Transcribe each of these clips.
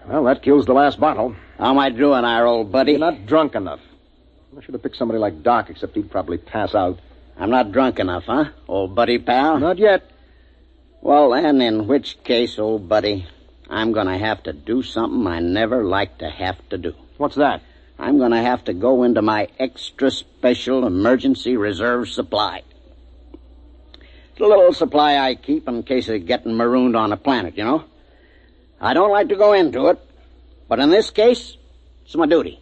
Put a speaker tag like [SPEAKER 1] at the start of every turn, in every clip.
[SPEAKER 1] Well, that kills the last bottle.
[SPEAKER 2] How am I doing, our old buddy?
[SPEAKER 1] You're not drunk enough. I should have picked somebody like Doc, except he'd probably pass out.
[SPEAKER 2] I'm not drunk enough, huh, old buddy pal?
[SPEAKER 1] Not yet.
[SPEAKER 2] Well, then, in which case, old buddy, I'm going to have to do something I never like to have to do.
[SPEAKER 1] What's that?
[SPEAKER 2] I'm going to have to go into my extra special emergency reserve supply. It's a little supply I keep in case of getting marooned on a planet, you know. I don't like to go into it, but in this case, it's my duty.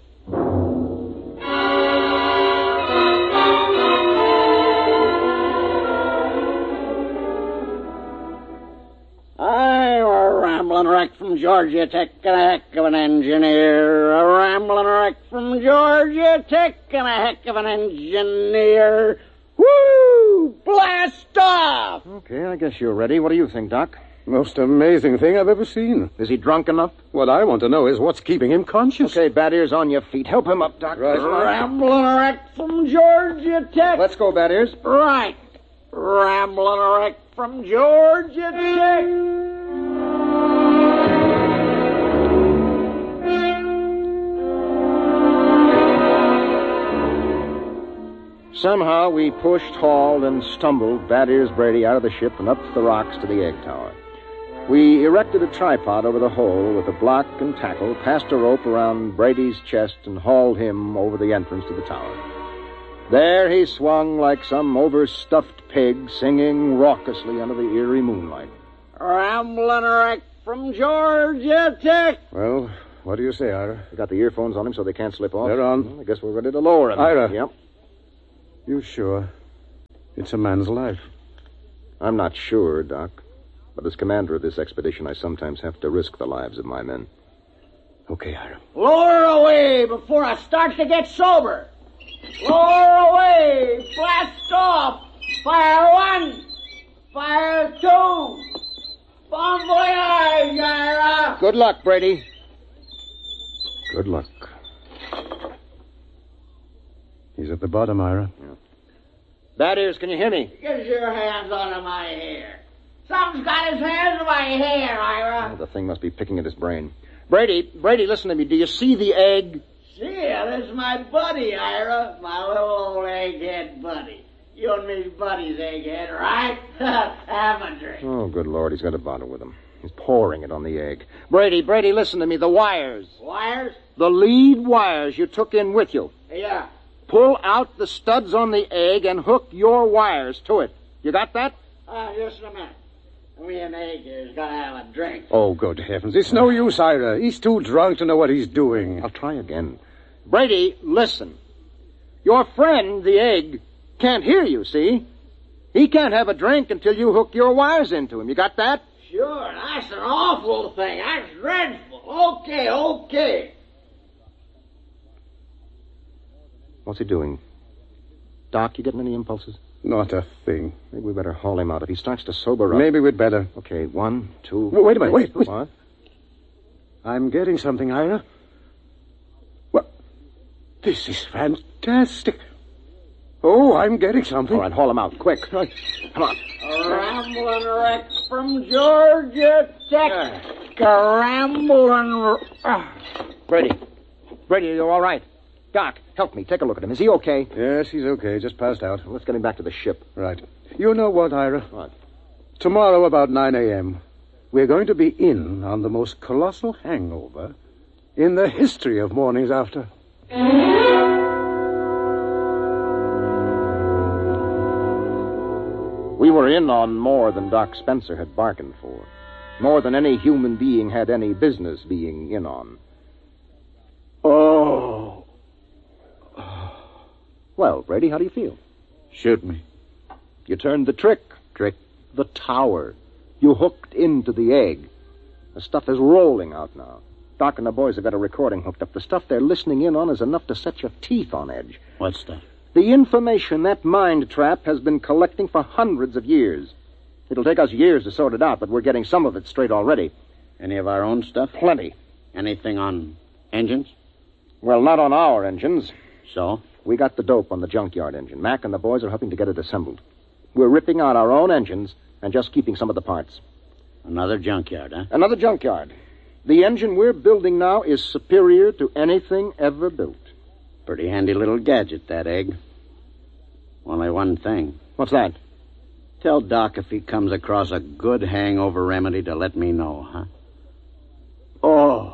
[SPEAKER 2] I'm a rambling wreck from Georgia Tech and a heck of an engineer. A rambling wreck from Georgia Tech and a heck of an engineer. Woo! Blast off!
[SPEAKER 1] Okay, I guess you're ready. What do you think, Doc?
[SPEAKER 3] Most amazing thing I've ever seen.
[SPEAKER 1] Is he drunk enough?
[SPEAKER 3] What I want to know is what's keeping him conscious.
[SPEAKER 1] Okay, Bad Ears, on your feet. Help him up, Doc.
[SPEAKER 3] Right.
[SPEAKER 2] Rambling wreck from Georgia Tech.
[SPEAKER 1] Let's go, Bad Ears.
[SPEAKER 2] Right. Rambling wreck from Georgia Tech.
[SPEAKER 1] Somehow we pushed, hauled, and stumbled Bad Ears Brady out of the ship and up the rocks to the egg tower. We erected a tripod over the hole with a block and tackle, passed a rope around Brady's chest, and hauled him over the entrance to the tower. There he swung like some overstuffed pig, singing raucously under the eerie moonlight.
[SPEAKER 2] Rambling wreck from Georgia Tech.
[SPEAKER 3] Well, what do you say, Ira?
[SPEAKER 1] We got the earphones on him so they can't slip off.
[SPEAKER 3] They're on.
[SPEAKER 1] Well, I guess we're ready to lower him.
[SPEAKER 3] Ira.
[SPEAKER 1] Yep.
[SPEAKER 3] You sure? It's a man's life.
[SPEAKER 1] I'm not sure, Doc. But as commander of this expedition, I sometimes have to risk the lives of my men.
[SPEAKER 3] Okay, Ira.
[SPEAKER 2] Lower away before I start to get sober. Lower away. Blast off. Fire one. Fire two. Bon voyage, Ira.
[SPEAKER 1] Good luck, Brady.
[SPEAKER 3] Good luck. He's at the bottom, Ira.
[SPEAKER 1] Yeah. Bad Ears, can you hear me?
[SPEAKER 2] Get your hands out of my hair. Something's got his hands in my hair, Ira.
[SPEAKER 1] Oh, the thing must be picking at his brain. Brady, listen to me. Do you see the egg?
[SPEAKER 2] See ya, this is my buddy, Ira. My little old egghead buddy. You and me's buddies, egghead, right? Have a drink.
[SPEAKER 1] Oh, good Lord, he's got a bottle with him. He's pouring it on the egg. Brady, listen to me. The wires.
[SPEAKER 2] Wires?
[SPEAKER 1] The lead wires you took in with you.
[SPEAKER 2] Yeah.
[SPEAKER 1] Pull out the studs on the egg and hook your wires to it. You got that?
[SPEAKER 2] Just a minute. Me and Egg here's got to have a drink.
[SPEAKER 3] Oh, good heavens. It's no use, Ira. He's too drunk to know what he's doing.
[SPEAKER 1] I'll try again. Brady, listen. Your friend, the egg, can't hear you, see? He can't have a drink until you hook your wires into him. You got that?
[SPEAKER 2] Sure, that's an awful thing. That's dreadful. Okay.
[SPEAKER 1] What's he doing? Doc, you getting any impulses?
[SPEAKER 3] Not a thing.
[SPEAKER 1] Maybe we better haul him out. If he starts to sober up...
[SPEAKER 3] Maybe we'd better.
[SPEAKER 1] Okay, 1, 2...
[SPEAKER 3] Wait a minute, wait.
[SPEAKER 1] What?
[SPEAKER 3] I'm getting something, Ira. What? This is fantastic. Oh, I'm getting something.
[SPEAKER 1] All right, haul him out, quick. Come on.
[SPEAKER 2] A rambling wreck from Georgia Tech. A rambling...
[SPEAKER 1] Brady, are you all right? Doc, help me. Take a look at him. Is he okay?
[SPEAKER 3] Yes, he's okay. Just passed out.
[SPEAKER 1] Let's get him back to the ship.
[SPEAKER 3] Right. You know what, Ira?
[SPEAKER 1] What?
[SPEAKER 3] Tomorrow about 9 a.m., we're going to be in on the most colossal hangover in the history of mornings after.
[SPEAKER 1] We were in on more than Doc Spencer had bargained for. More than any human being had any business being in on.
[SPEAKER 3] Oh.
[SPEAKER 1] Well, Brady, how do you feel?
[SPEAKER 3] Shoot me.
[SPEAKER 1] You turned the trick. The tower. You hooked into the egg. The stuff is rolling out now. Doc and the boys have got a recording hooked up. The stuff they're listening in on is enough to set your teeth on edge.
[SPEAKER 2] What stuff?
[SPEAKER 1] The information that mind trap has been collecting for hundreds of years. It'll take us years to sort it out, but we're getting some of it straight already.
[SPEAKER 2] Any of our own stuff?
[SPEAKER 1] Plenty.
[SPEAKER 2] Anything on engines?
[SPEAKER 1] Well, not on our engines.
[SPEAKER 2] So?
[SPEAKER 1] We got the dope on the junkyard engine. Mac and the boys are helping to get it assembled. We're ripping out our own engines and just keeping some of the parts.
[SPEAKER 2] Another junkyard, huh?
[SPEAKER 1] Another junkyard. The engine we're building now is superior to anything ever built.
[SPEAKER 2] Pretty handy little gadget, that egg. Only one thing.
[SPEAKER 1] What's that?
[SPEAKER 2] Tell Doc if he comes across a good hangover remedy to let me know, huh? Oh.